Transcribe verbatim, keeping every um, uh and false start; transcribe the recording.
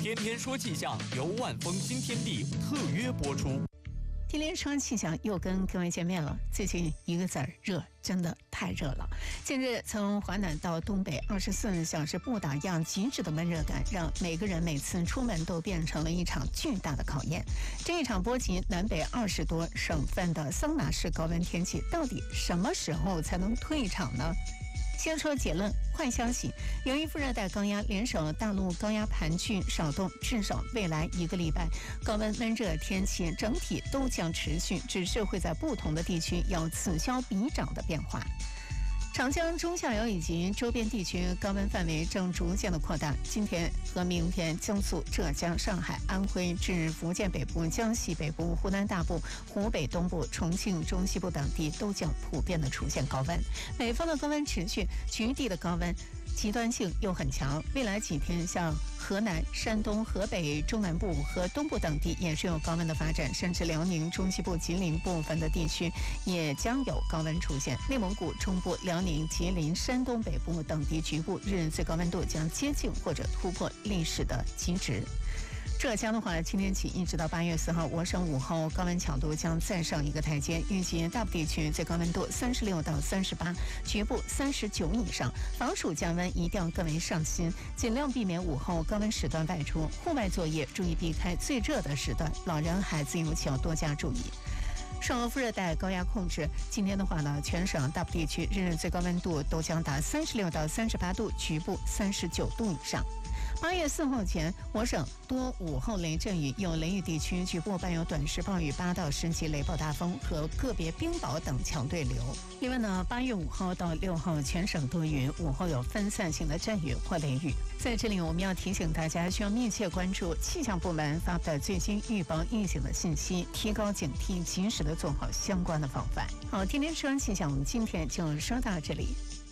天天说气象由万丰新天地特约播出。 天天说气象又跟各位见面了。最近一个字儿热，真的太热了。近日从华南到东北，二十四小时不打烊，极致的闷热感，让每个人每次出门都变成了一场巨大的考验。这一场波及南北二十多省份的桑拿式高温天气，到底什么时候才能退场呢？先说结论，坏消息，由于副热带高压联手大陆高压盘踞扰动，至少未来一个礼拜，高温闷热天气整体都将持续，只是会在不同的地区有此消彼长的变化。长江中下游以及周边地区高温范围正逐渐的扩大。今天和明天，江苏、浙江、上海、安徽至福建北部、江西北部、湖南大部、湖北东部、重庆中西部等地都将普遍的出现高温。北方的高温持续，局地的高温极端性又很强。未来几天，像河南、山东、河北中南部和东部等地也是有高温的发展，甚至辽宁中西部、吉林部分的地区也将有高温出现。内蒙古中部、辽宁、吉林、山东北部等地局部日最高温度将接近或者突破历史的极值。浙江的话，今天起一直到八月四号，我省午后高温强度将再上一个台阶，预计大部地区最高温度三十六到三十八，局部三十九以上。防暑降温一定要更为上心，尽量避免午后高温时段外出，户外作业注意避开最热的时段，老人孩子尤其要多加注意。受副热带高压控制，今天的话呢，全省大部地区日最高温度都将达三十六到三十八度，局部三十九度以上。八月四号前，我省多午后雷阵雨，有雷雨地区局部伴有短时暴雨、八到十级雷暴大风和个别冰雹等强对流。另外呢，八月五号到六号全省多云，午后有分散性的阵雨或雷雨。在这里，我们要提醒大家，需要密切关注气象部门发布的最新预报预警的信息，提高警惕，及时的做好相关的防范。好，天天说气象，我们今天就说到这里。